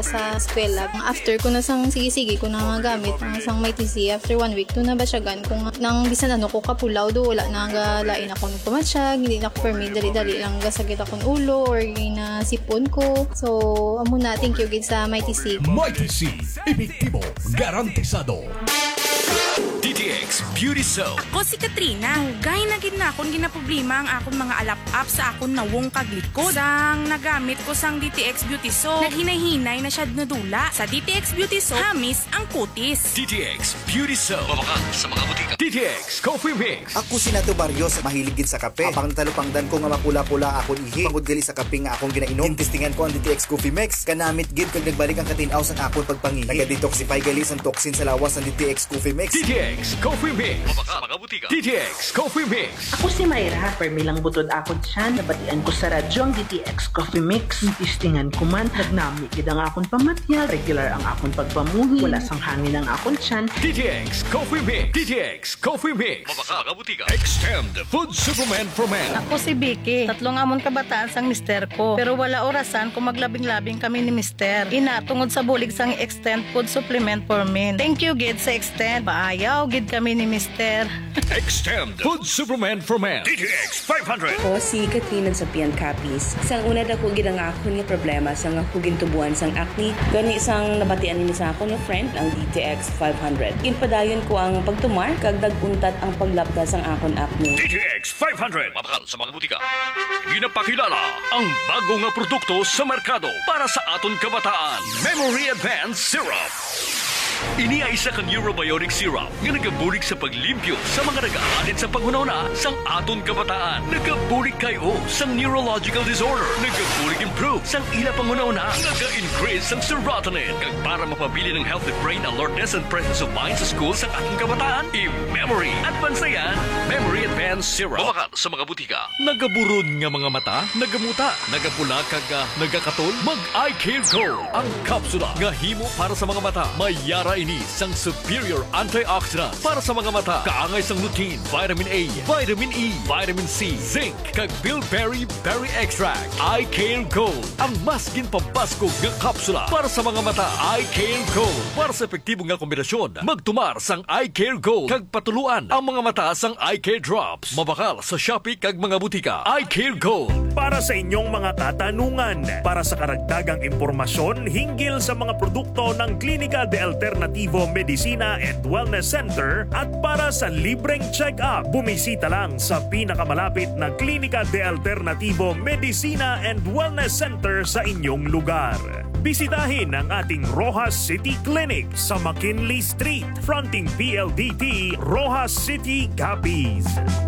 sa eskwela. After ko na sang sige ko na nga gamit ang sang may TC after 1 week to na ba siya gan kung nang bisan ano ko kapulaw do wala na nga lain ako ng pamatsyag, hindi na ko permit dali lang gasagit akong ulo or na sipon ko. So amo na, thank you gid sa may TC. May TC, epektibo, garantisado. DTX Beauty Soap. Ako si Katrina. Hugay na gid na akong ginaproblema ang akong mga alap-up sa akong nawong kaglikod. Sang nagamit ko sang DTX Beauty Soap, naghinay-hinay na siya nadula. Sa DTX Beauty Soap, hamis ang kutis. DTX Beauty Soap. Mabakan sa mga butika. DTX Coffee Mix. Ako si Nato Barrios, mahilig gid sa kape. Apang talupangdan ko nga mapula-pula akong ihi. Pagod gali sa kape nga akong ginainom. Tintistingan ko ang DTX Coffee Mix. Kanamit gid kag nagbalik ang katinaw sa akong pagpangihi. Naga-detoxify gali ang toxin sa lawas ng DTX Coffee Mix. DTX Coffee Mix. Mabakan mga butika. DTX Coffee Mix. Ako si Mayra, permilang butod ako dyan, nabatian ko sa radyo ang DTX Coffee Mix. Tistingan ko man, nagnami gid ang akong pamatyag, regular ang akong pagpamuhi, wala sang hangin ang akong tiyan. DTX Coffee Mix. DTX Coffee Mix. Mabakan mga butika. Extend Food Supplement for Men. Ako si Vicky. Tatlong amon kabataan sang mister ko. Pero wala orasan kung maglabing-labing kami ni mister. Tungod sa bulig sang Extend Food Supplement for Men. Thank you gid sa Extend. Paayaw gid kami ni mister. Extend Food Supplement for Men. DTX 500. Ako si Katrina sa Pian Capis. Sang una dako gid ang akon nga problema sang ako gintubuan sang acne. Gani sang nabatian ni sa akon nga friend ang DTX 500. Inpadayon ko ang pagtumar kag daguntat ang paglapda sang akon acne. DTX 500. Mabakal sa mga butika. Ginapakilala ang bago nga produkto sa merkado para sa aton kabataan. Memory Advanced Syrup. Ini ay isa ka neurobiotic syrup nga nagabulig sa paglimpyo sa mga nag-aalit sa panghuna sang aton kabataan. Nagabulig kayo sang neurological disorder. Nagabulig improve sang ila panghuna. Naga-increase sang serotonin. Kag para mapabili ng healthy brain alertness and presence of mind sa school sang aton kabataan. I-Memory Advanced na yan. Memory Advanced Syrup. Mabakan sa mga butika. Nagaburod nga mga mata, nagamuta, nagapula kag nagakatol. Mag-Eye Care Gold. Ang kapsula nga himo para sa mga mata. Mayara ini sang superior antioxidant para sa mga mata. Kaangay sang lutein, vitamin A, vitamin E, vitamin C, zinc, kag bilberry berry extract. Eye Care Gold, ang mas ginpabaskog nga kapsula para sa mga mata. Eye Care Gold, para sa epektibo nga kombinasyon. Magtumar sang Eye Care Gold kag patuluan ang mga mata sang Eye Care Drops. Mabakal sa Shopee kag mga butika. Eye Care Gold. Para sa inyong mga katanungan, para sa karagdagang impormasyon hinggil sa mga produkto ng Klinika de Alternativo Medicina and Wellness Center at para sa libreng check-up, bumisita lang sa pinakamalapit na Klinika de Alternativo Medicina and Wellness Center sa inyong lugar. Bisitahin ang ating Rojas City Clinic sa McKinley Street, fronting PLDT, Rojas City, Capiz.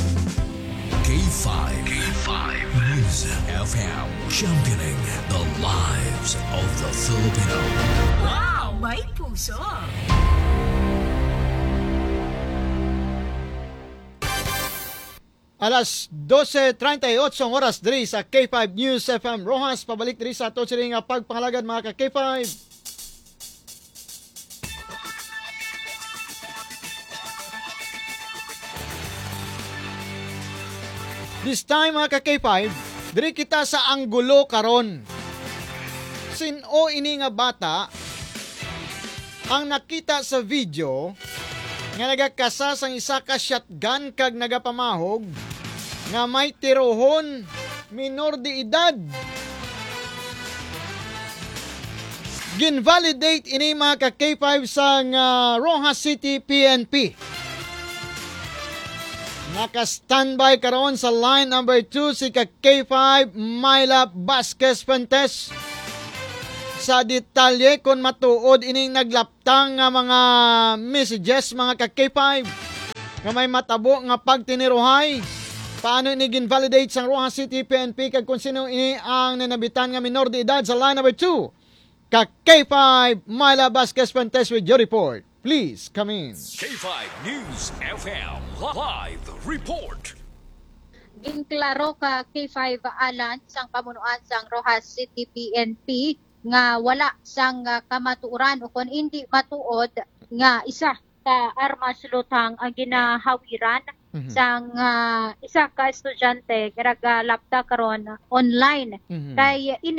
K5 News FM, championing the lives of the Filipino. Wow! May puso! Alas 12:38 oras diri sa K5 News FM Rojas. Pabalik diri sa ato sila nga pagpangalagad mga ka-K5. This time mga ka-K5, diri kita sa Anggulo karon. Sino ini nga bata ang nakita sa video nga nagakasa sang isa ka shotgun kag nagapamahog nga may tirohon minor de edad. Ginvalidate ini mga ka-K5 sang Rojas City PNP. Naka-standby karon sa line number 2 si ka-K5 Myla Vasquez Fuentes. Sa detalye kung matuod ining naglaptang nga mga messages mga ka-K5 nga may matabo nga pagtiniruhay. Paano ini ginvalidate sang Rojas City PNP kag kung sino ini ang nanabitan nga minor de edad sa line number 2. Ka-K5 Myla Vasquez Fuentes with your report. Please come in. K5 News FM Live Report. Ginklaro ka K5 alan sang pamunuan sang Rojas City PNP nga wala sang kamatuoran o kung hindi matuod nga isa ka armas lutang ang ginahawiran sang isa ka estudyante karaga lapta karon online. Kay ini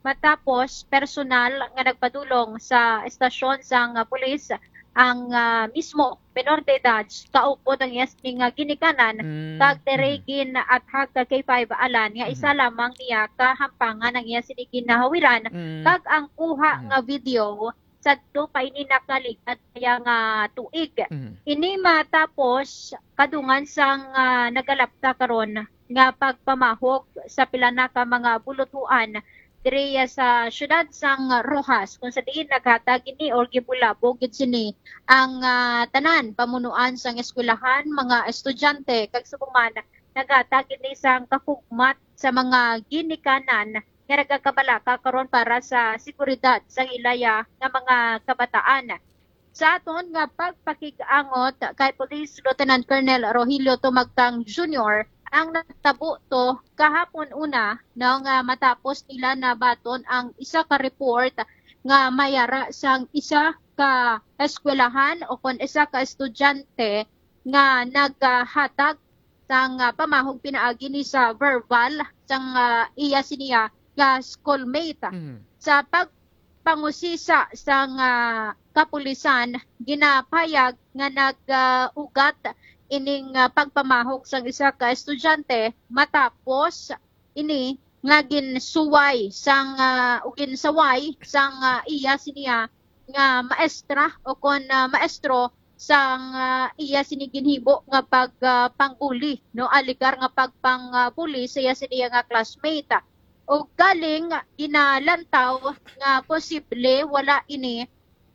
matapos personal nga nagpadulong sa estasyon sang pulis ang mismo menor de edad kaupod ang iyas nga ginikanan kag teregin at hag K5 alan nga isa lamang niya kahampangan ang iyas ginahawiran kag ang kuha nga video sadto pa ini nakaligat kaya nga tuig. Ini matapos kadungan sang nagalapta karon nga pagpamahog sa pila na ka mga bulutuan diri sa syudad sang Rojas kung sa diin naghatag ini or gibulabog gid sini ang tanan pamunuan sang eskwelahan, mga estudyante kag subuman naghatag ini sang kakugmat sa mga ginikanan nga nagakabalaka karon para sa seguridad sang ilaya nga mga kabataan. Sa aton nga pagpakig-angot kay Police Lieutenant Colonel Rogelio Tumagtang Jr., ang natabo to kahapon una nang matapos nila na baton ang isa ka report nga mayara sang isa ka eskwelahan o kon isa ka estudyante nga naghatag sang pamahog pinaagi ni sa verbal sang iya siniya nga schoolmate. Sa pagpangusisa sang kapulisan ginapayag nga nag-ugat ining pagpamahog sang isa ka estudyante matapos ini nga ginsuway sang ginsaway sang iya siniya nga maestra o kon maestro sang iya sini ginhibo nga pagpangbuli no aligar nga pagpangbuli sa iya siniya nga classmate o galing ginalantaw nga posible wala ini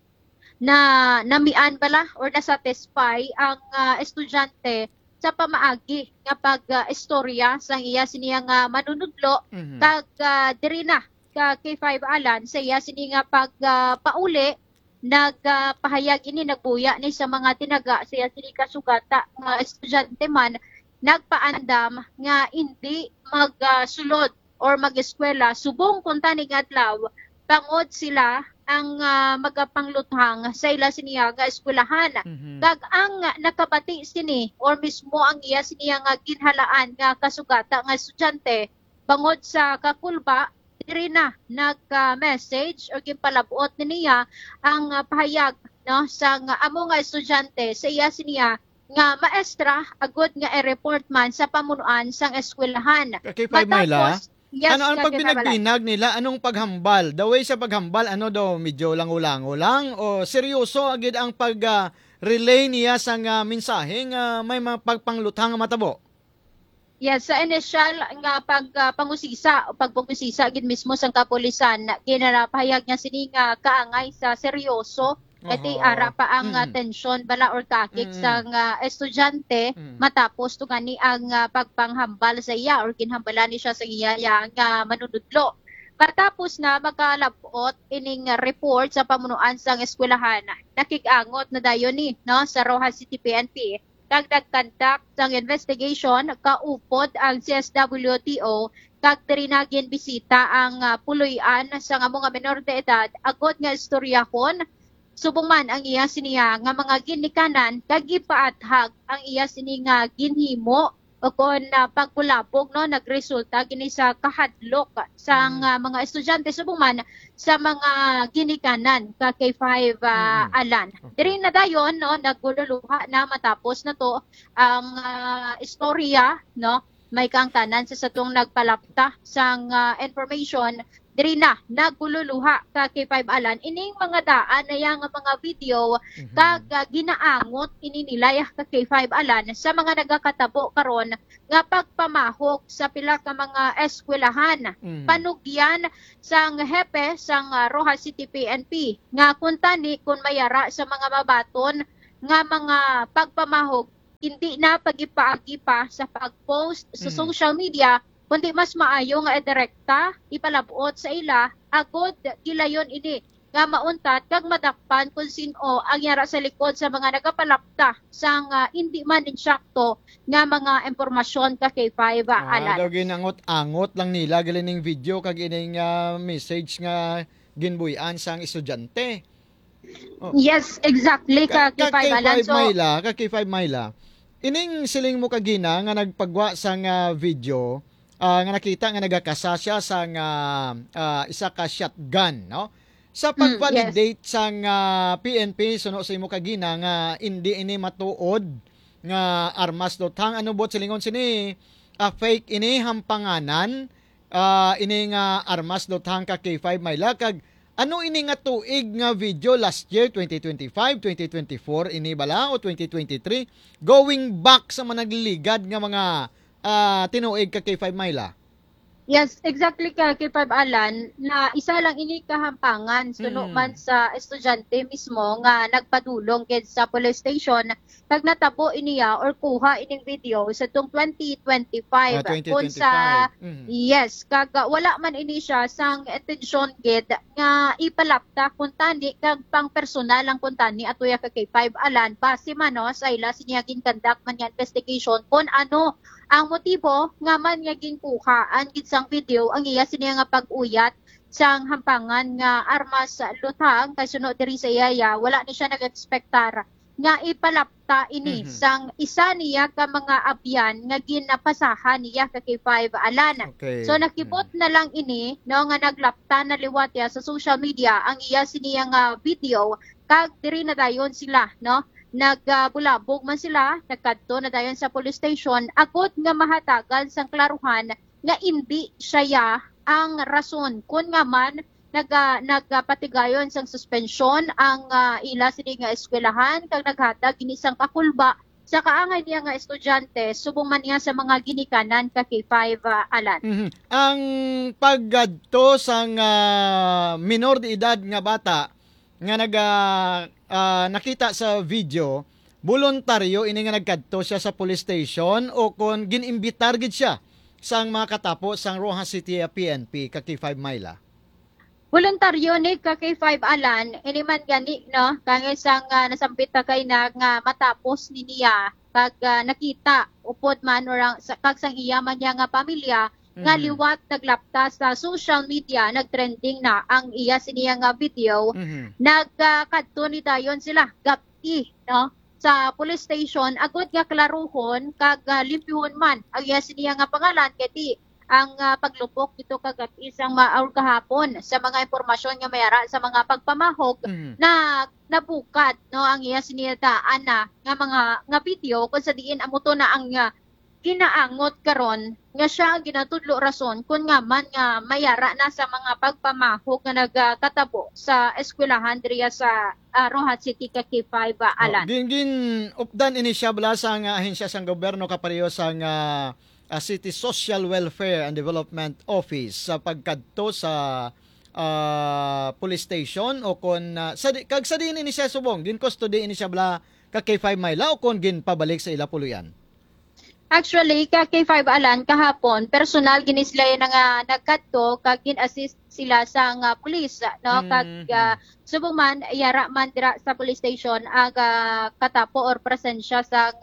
na namian bala or nasatisfy ang estudyante sa pamaagi nga pag-istorya sang iya siniya nga manunudlo kag diri na ka K5 alan sa iya sini nga pagpauli nagpahayag ini nagbuya ni sa mga tinaga sa iya sini kasugata nga estudyante man nagpaandam nga hindi magsulod or mag-eskwela subong kung tanig adlaw bangod sila ang magapangluthang sa ila siniya nga eskwelahan. Kag ang nakabati sini or mismo ang iya siniya nga ginhalaan nga kasugata nga estudyante bangod sa kakulba diri na nag-message o ginpalabot niya ang pahayag no sa amo nga estudyante sa iya siniya nga maestra agud nga i-report man sa pamunuan sang eskwelahan. Okay, Myla. Yes, ano ang pag pinagbinag nila? Anong paghambal? The way sa paghambal, ano daw, medyo langulango lang? O seryoso agad ang pag-relay niya sa mensaheng may pagpangluthang matabo? Yes, sa initial nga pagpangusisa o pagpangusisa agad mismo sa kapulisan, ginapahayag niya sini nga kaangay sa seryoso Kati ara pa ang tensyon bala or kakik sa estudyante matapos to gani ang pagpanghambal sa iya or kinhambalan ni siya sa iya nga manunudlo. Matapos na makalabot ining report sa pamunuan sang eskwelahan, nakikangot na dayon ni no sa Rojas City PNP. Kag nagkandak sang investigation kaupod ang CSWTO kag trinagin bisita ang puloy-an sa mga menor de edad agod nga istoryahon. Subong man ang iya siniya nga mga ginikanan kag gipaathag ang iya sini nga ginhimo o kon pagkulabog no nagresulta kini sa kahadlok sa mga estudyante subong man sa mga ginikanan ka K5 alan. Diri na dayon no nagululuha na matapos na to ang istorya no may kangtanan sa satong nagpalapta sang information. Diri na nagululuha ka K5 alan ining mga daan na yang mga video kag ginaangot ini nilay ka K5 alan sa mga nagakatabo karon nga pagpamahog sa pila ka mga eskwelahan. Panugyan sang hepe sang Rojas City PNP nga kuntani kun mayara sa mga mabaton nga mga pagpamahog hindi na pagipaagi pa sa pagpost sa social media kundi mas maayo nga direkta ipalabot sa ila agod gilayon ini nga mauntat kag madakpan kung sino ang yara sa likod sa mga nagapalapta sang hindi man insakto nga mga impormasyon ka K5 alan. Daw ginangot-angot lang nila galing video kag ining message nga ginbuyan sang estudyante. Yes, exactly ka K5 alan. K5 Myla. Ining siling mo kagina nga nagpagwa sang video nga nakita nga nagakasa siya sa isa ka shotgun, no? Sa pag-validate sang PNP suno sa imo kagina nga hindi ini matuod nga armas lutang, ano bot silingon sini fake ini hampanganan ini nga armas lutang ka K5 Myla, kag ano ini nga tuig nga video last year 2025, 2024 ini bala o 2023 going back sa managliligad nga mga tinuig ka K5 Myla? Yes, exactly ka kay Pab Alan na isa lang ini kahampangan suno man sa estudyante mismo nga nagpadulong gid sa police station kag natabo iniya or kuha ining video sa tung 2025 kung sa yes kag wala man ini siya sang atensyon gid nga ipalapta kun tani kag pang personal lang kun tani atoya ka kay Pab Alan base man no sa ila sinya ginconduct man nga investigation kun ano ang motibo nga man nga ginkuhaan gid sang video ang iya siniya nga pag-uyat sang hampangan nga armas lutang kay sunod diri sa iyaya wala ni siya nag-expectar nga ipalapta ini sang isa niya ka mga abyan nga ginapasahan niya ka kay 5 Alan. Okay. So nakipot na lang ini no nga naglapta na liwat ya sa social media ang iya siniya nga video kag diri na dayon sila no nagbulabog man sila, nagkadto na dayon sa police station, agod nga mahatagan sang klaruhan nga hindi siya ang rason. Kung nga man, nagpatigayon sang suspensyon ang ila sini nga eskwelahan, kag naghatag ginisang kakulba sa kaangay niya nga estudyante, subong man niya sa mga ginikanan ka K5 Alan. Ang paggadto sang minor de edad nga bata, nga nakita sa video, voluntaryo ini nga nagkadto siya sa police station o kung ginimbitar gid siya sang mga katapo sang Rojas City PNP ka K5 Myla? Voluntaryo ni ka K5 Alan, ini man gani no, kangay sang nasampit kay na nga matapos ni niya kag nakita upod man orang kag sang iya man niya nga pamilya nga liwat naglapta sa social media, nagtrending na ang iya siniya nga video, nagkadto ni dayon sila gapi no sa police station agud nga klaruhon kag limpyhon man ang iya siniya nga pangalan kay ang paglupok dito kag isang maaul kahapon sa mga impormasyon nga mayara sa mga pagpamahog na nabukat no ang iya siniya ana nga mga nga video kung sa diin amo to na ang ginaangot karon nga siya ginatudlo rason kung nga man nga mayara na sa mga pagpamahog nga nagkatabo sa eskwelahan diriya sa Rojas City ka K5 Alan. Gin updan ini siya bala sa nga ahensya sang gobyerno kapareho sa City Social Welfare and Development Office sa pagkadto sa police station o kon kag sa din ini siya subong gin custody ini siya bala ka K5 Myla o kon gin pabalik sa ila puluyan? Actually, ka K5 Alan kahapon, personal ginisla nga nagkadto kag gin-assist sila sa police no kag subong man yara man dira sa police station ang katapo or presensya sa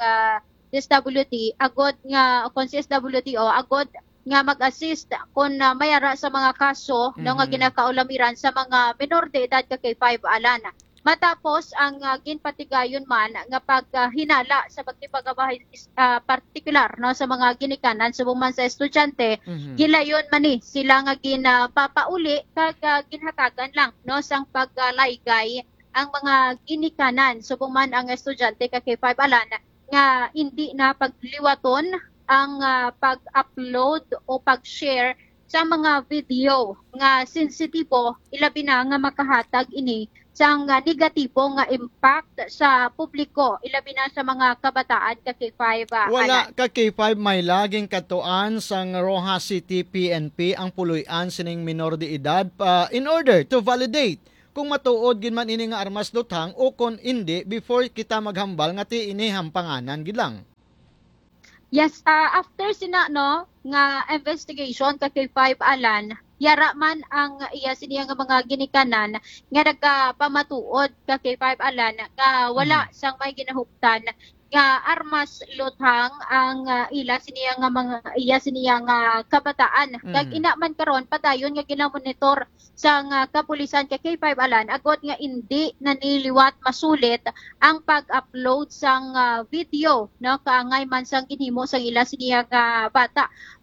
SWD agod nga kon si SWDO agod nga mag-assist kung mayara sa mga kaso no nga ginakaulamiran sa mga minor de edad ka K5 Alan. Matapos ang ginpatigayon man nga paghinala sa pagtipagabahay partikular no sa mga ginikanan subong man sa estudyante, gilayon man ni sila nga ginapapauli kag ginhatagan lang no sang paglaygay ang mga ginikanan subong man ang estudyante ka K5 Alan nga hindi na pagliwaton ang pag-upload o pag-share sa mga video nga sensitibo ilabi na nga makahatag ini sang negatibo nga impact sa publiko ilabi na sa mga kabataan ka K5 Wala ka K5 may laging katuan sang Rojas City PNP ang puluyan sining minor de edad in order to validate kung matuod gid man ini nga armas lutang o kung hindi before kita maghambal nga ti ini hampanganan gid lang. Yes, after sina no nga investigation ka K5 Alan, yara man ang iya siniya nga mga ginikanan nga nagpamatuod ka K5 Alan nga wala sang may ginahuptan nga armas lutang ang ila siniya nga mga iya siniya nga kabataan. Kag ina man karon padayon nga ginamonitor sang kapulisan ka K5 Alan agod nga hindi naniliwat masulit ang pag-upload sang video no kaangay man sang ginhimo sang ila siniya nga bata.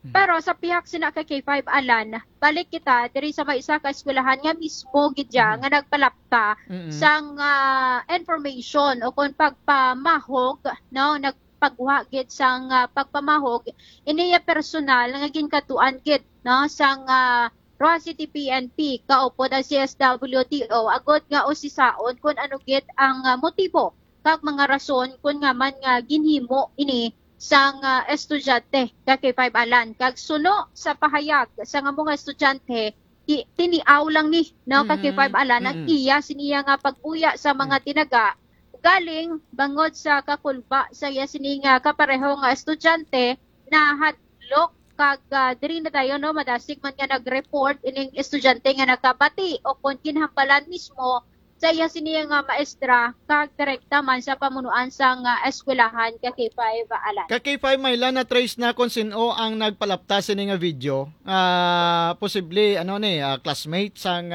Pero sa pihak sina ka K5 Alan, balik kita diri sa may isa ka eskwelahan nga mismo gidya nga nagpalapta sang information o kung pagpamahog, no, nagpagwa gid sang pagpamahog iniya personal nga ginkatuan gid, no, sang Rojas City PNP kaupod ang CSWDO agod nga usisaon kung ano gid ang motibo kag mga rason kung nga man nga ginhimo ini sang estudyante ka K5 Alan kag suno sa pahayag sa nga mga estudyante tiniaw lang ni, no, ka K5 Alan ang iya siniya nga pagbuya sa mga tinaga galing bangod sa kakulba sa iya sini nga kapareho nga estudyante na hadlok kag diri na tayo, no, madasig man nga nag-report ining estudyante nga nakabati o kung kinhampalan mismo sa iya siniya nga maestra kag direkta man sa pamunuan sa eskwelahan ka K5 Alan. Ka K5 Myla, na trace na kung sino ang nagpalapta sini nga video. Posible classmate sang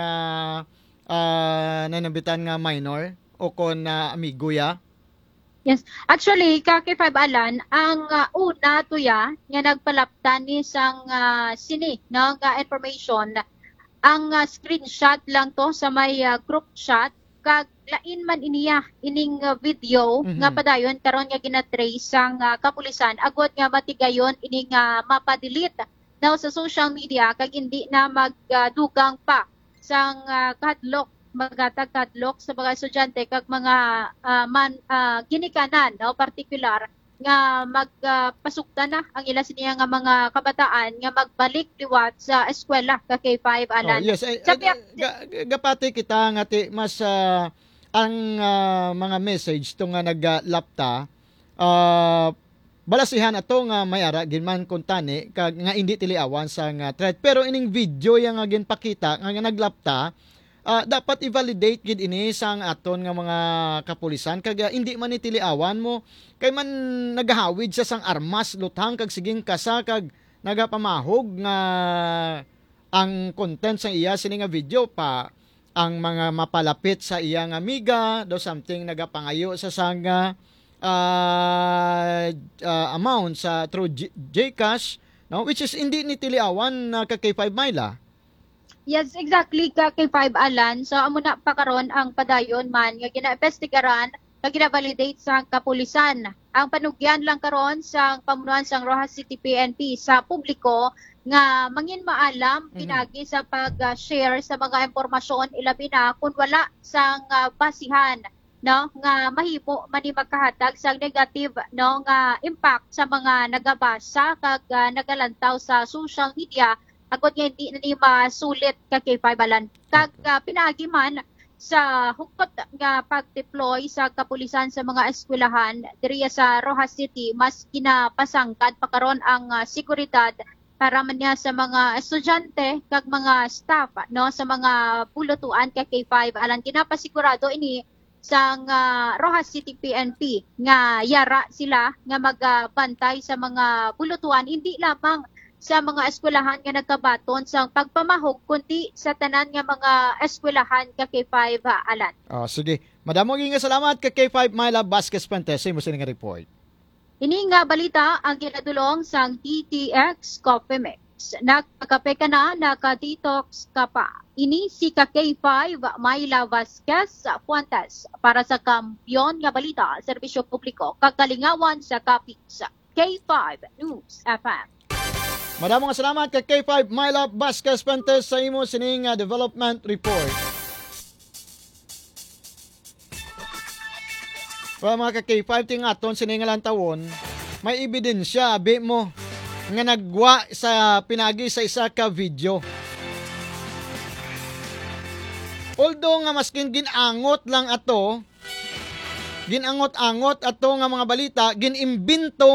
nanabitan nga minor o kon amigo ya. Yes. Actually, ka K5 Alan, ang una tuya nga nagpalapta ni sang sini, no, nga information, ang screenshot lang to sa may group chat kag lain man iniya ining video nga padayon karon nga ginatrace sang kapulisan agod nga matigayon ining mapadelete now sa social media kag hindi na magdugang pa sang kadlok magkatagkadlok sa mga estudyante kag mga ginikanan, no, particular nga magpasukta na ang ila siniya nga mga kabataan nga magbalik liwat sa eskwela ka K5 Alan. Yes, gapati kita nga mas ang mga message to nga naglapta balasihan ato nga may ara ginman kuntani kag nga hindi tiliawan sa nga threat pero ining video yang nga ginpakita nga naglapta dapat i-validate gid ini sang aton nga mga kapulisan kag hindi man itiliawan mo kay man nagahawid sa sang armas luthang kag siging kasa kag nagapamahog nga ang content sa iya sini nga video pa ang mga mapalapit sa iyang amiga do something nagapangayo sa sanga amount sa through Gcash, no, which is hindi nitiliawan ka K5 Myla. Yes, exactly, ka K5 Alan. So, amo na pa karon ang padayon man nga gina-investigaran nga gina-validate sa kapulisan. Ang panugyan lang karon sa pamunuan sang Rojas City PNP sa publiko nga mangin maalam pinagi sa pag-share sa mga impormasyon ilabi na kung wala sang basihan, no, nga mahimo man ni magkahatag sa negative, no, nga impact sa mga nagabasa kag nagalantaw sa social media agod nga hindi na ni masulit ka K5 Alan. Kag pinagi man sa hukot nga pag-deploy sa kapulisan sa mga eskwelahan diri sa Rojas City, mas kinapasangkad pa karon ang seguridad para man niya sa mga estudyante kag mga staff, no, sa mga pulutuan ka K5 Alan. Kinapasigurado ini sang Rojas City PNP nga yara sila nga magbantay sa mga pulutuan hindi lamang sa mga eskwelahan nga nagkabaton sa pagpamahog kundi sa tanan nga mga eskwelahan ka K5 Alan. Sige. Madam, nga salamat ka K5 Myla Vasquez Fuentes sa imo sining report. Ini nga balita ang ginadulong sang DTX Coffee Mix. Nagkakape ka na, naka-detox ka pa. Ini si ka K5 Myla Vasquez Fuentes para sa Kampiyon nga balita, serbisyo publiko, kakalingawan sa Kapis. K5 News FM. Madamo nga salamat kay K5 Myla Vasquez Fuentes sa imo sining development report. Well, mga ka-K5 ting aton sining lantawon, may ebidensya abi mo nga nagwa sa pinagi sa isa ka video. Although nga maskin ginangot lang ato, ginangot-angot ato nga mga balita, ginimbento